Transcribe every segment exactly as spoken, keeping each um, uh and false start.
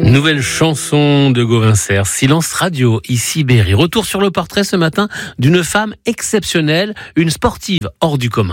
Nouvelle chanson de Gauvin Serre, Silence Radio, ici Berry. Retour sur le portrait ce matin d'une femme exceptionnelle, une sportive hors du commun.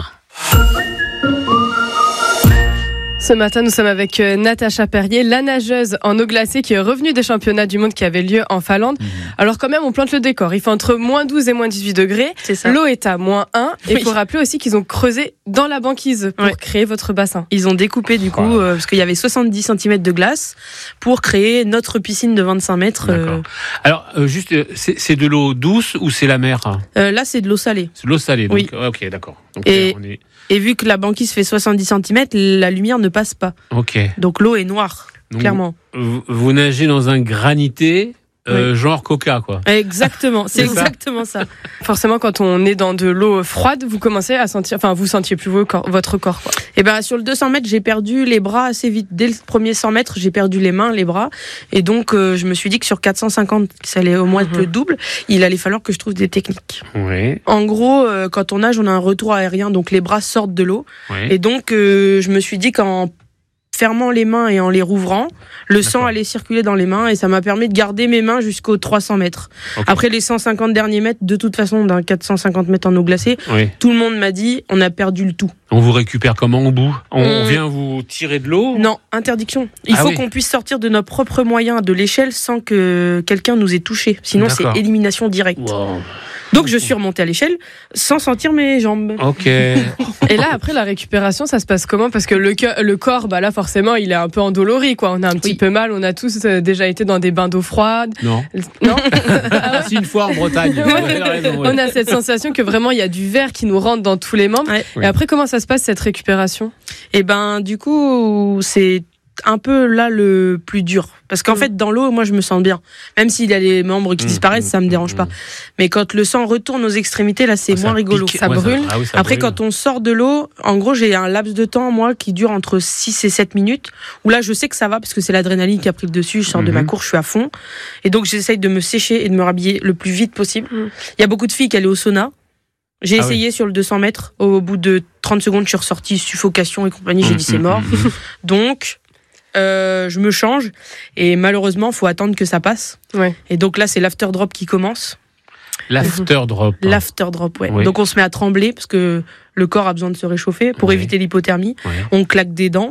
Ce matin, nous sommes avec Natacha Perrier, la nageuse en eau glacée qui est revenue des championnats du monde qui avaient lieu en Finlande. Mmh. Alors quand même, on plante le décor. Il fait entre moins douze et moins dix-huit degrés. C'est ça. L'eau est à moins un. Et il oui. faut rappeler aussi qu'ils ont creusé dans la banquise pour ouais. créer votre bassin. Ils ont découpé du coup, wow. euh, parce qu'il y avait soixante-dix centimètres de glace pour créer notre piscine de vingt-cinq mètres. Euh... Alors, euh, juste, c'est, c'est de l'eau douce ou c'est la mer euh, Là, c'est de l'eau salée. C'est de l'eau salée, donc, oui. ok, d'accord. Donc, et... on est... Et vu que la banquise fait soixante-dix centimètres, la lumière ne passe pas. Ok. Donc l'eau est noire, donc, clairement. Vous, vous nagez dans un granité, euh, oui. genre Coca, quoi. Exactement, c'est, c'est exactement ça. Forcément, quand on est dans de l'eau froide, vous commencez à sentir, enfin, vous sentiez plus vos corps, votre corps, quoi. Et ben sur le deux cents mètres, j'ai perdu les bras assez vite. Dès le premier cent mètres, j'ai perdu les mains, les bras. Et donc, euh, je me suis dit que sur quatre cent cinquante, ça allait au moins être mm-hmm. le double. Il allait falloir que je trouve des techniques. Oui. En gros, euh, quand on nage, on a un retour aérien, donc les bras sortent de l'eau. Oui. Et donc, euh, je me suis dit qu'en fermant les mains et en les rouvrant, le D'accord. sang allait circuler dans les mains et ça m'a permis de garder mes mains jusqu'aux trois cents mètres. Okay. Après les cent cinquante derniers mètres, de toute façon, d'un quatre cent cinquante mètres en eau glacée, oui. tout le monde m'a dit, on a perdu le tout. On vous récupère comment au bout ? On mmh. vient vous tirer de l'eau ? Non, interdiction. Il ah faut oui. qu'on puisse sortir de nos propres moyens, de l'échelle, sans que quelqu'un nous ait touchés. Sinon, D'accord. c'est élimination directe. Wow. Donc je suis remontée à l'échelle sans sentir mes jambes. Ok. Et là après la récupération ça se passe comment ? Parce que le, co- le corps bah là forcément il est un peu endolori quoi. On a un petit oui. peu mal. On a tous euh, déjà été dans des bains d'eau froide. Non. Non. Ah ouais. Une fois en Bretagne. Ouais. Raison, ouais. On a cette sensation que vraiment il y a du verre qui nous rentre dans tous les membres. Ouais. Et oui. après comment ça se passe cette récupération ? Et ben du coup c'est un peu là le plus dur parce qu'en mmh. fait dans l'eau moi je me sens bien même s'il y a les membres qui mmh. disparaissent ça me dérange mmh. pas mais quand le sang retourne aux extrémités là c'est ah, moins rigolo pique. ça ouais, brûle ça, ah oui, ça après brûle. Quand on sort de l'eau en gros j'ai un laps de temps moi qui dure entre six et sept minutes où là je sais que ça va parce que c'est l'adrénaline qui a pris le dessus je sors mmh. de ma cour je suis à fond et donc j'essaye de me sécher et de me rhabiller le plus vite possible il mmh. y a beaucoup de filles qui allaient au sauna. J'ai ah essayé oui. sur le deux cents mètres au bout de trente secondes je suis ressortie suffocation et compagnie j'ai mmh. dit c'est mort mmh. donc Euh, je me change et malheureusement faut attendre que ça passe ouais. et donc là c'est l'after drop qui commence l'after drop hein. l'after drop ouais. oui. Donc on se met à trembler parce que le corps a besoin de se réchauffer pour oui. éviter l'hypothermie oui. on claque des dents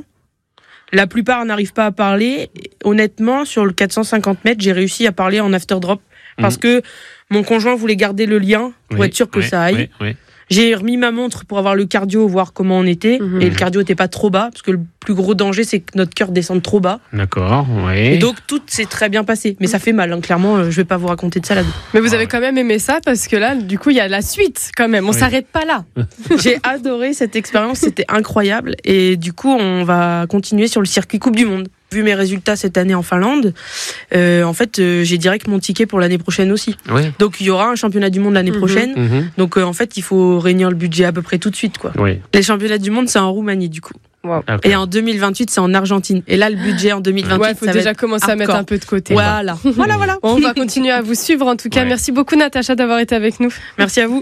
la plupart n'arrivent pas à parler honnêtement sur le quatre cent cinquante mètres j'ai réussi à parler en after drop parce mmh. que mon conjoint voulait garder le lien pour oui. être sûr que oui. ça aille oui. Oui. J'ai remis ma montre pour avoir le cardio, voir comment on était. Mmh. Et le cardio n'était pas trop bas, parce que le plus gros danger, c'est que notre cœur descende trop bas. D'accord, oui. Et donc, tout s'est très bien passé. Mais ça fait mal, hein, clairement, je ne vais pas vous raconter de salade. Mais vous avez quand même aimé ça, parce que là, du coup, il y a la suite, quand même. On ne oui. s'arrête pas là. J'ai adoré cette expérience, c'était incroyable. Et du coup, on va continuer sur le circuit Coupe du Monde. Vu mes résultats cette année en Finlande, euh, en fait, euh, j'ai direct mon ticket pour l'année prochaine aussi. Oui. Donc, il y aura un championnat du monde l'année mmh. prochaine. Mmh. Donc, euh, en fait, il faut réunir le budget à peu près tout de suite, quoi. Oui. Les championnats du monde, c'est en Roumanie, du coup. Wow. Okay. Et en deux mille vingt-huit, c'est en Argentine. Et là, le budget en deux mille vingt-huit, ouais, faut ça déjà va commencer hardcore. À mettre un peu de côté. Voilà, voilà, voilà. On va continuer à vous suivre, en tout cas. Ouais. Merci beaucoup, Natacha, d'avoir été avec nous. Merci à vous.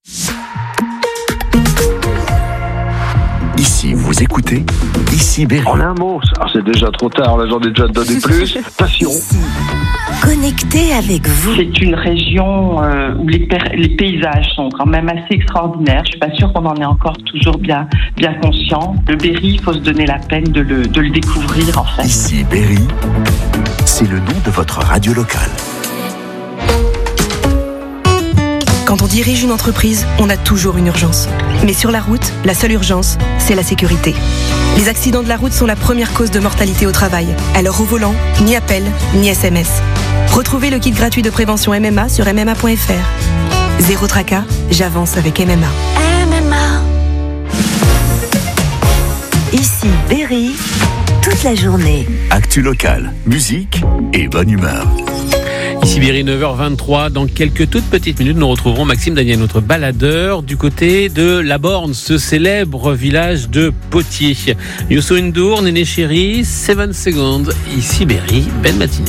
Ici, vous écoutez, ici Berry. En un mot, alors c'est déjà trop tard, là j'en ai déjà donné plus. Passion. Ici, connecté avec vous. C'est une région euh, où les, per- les paysages sont quand même assez extraordinaires. Je suis pas sûre qu'on en est encore toujours bien, bien conscient. Le Berry, il faut se donner la peine de le, de le découvrir en fait. Ici Berry, c'est le nom de votre radio locale. Quand on dirige une entreprise, on a toujours une urgence. Mais sur la route, la seule urgence, c'est la sécurité. Les accidents de la route sont la première cause de mortalité au travail. Alors au volant, ni appel, ni S M S. Retrouvez le kit gratuit de prévention M M A sur m m a point f r. Zéro tracas, j'avance avec M M A. M M A. Ici Berry, toute la journée. Actu locale, musique et bonne humeur. Ici Berry, neuf heures vingt-trois. Dans quelques toutes petites minutes, nous retrouverons Maxime Daniel, notre baladeur, du côté de La Borne, ce célèbre village de Potier. Youssou N'Dour, Néné Chéri, Seven Seconds. Ici Berry, belle matinée.